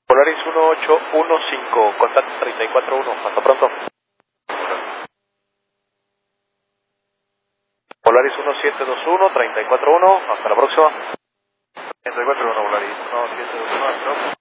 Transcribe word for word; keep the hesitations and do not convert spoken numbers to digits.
Polaris uno ocho uno cinco, contacto treinta y cuatro uno, hasta pronto. Polaris uno siete dos uno, treinta y cuatro uno, hasta la próxima. treinta y cuatro uno, Polaris. uno siete dos uno, hasta luego.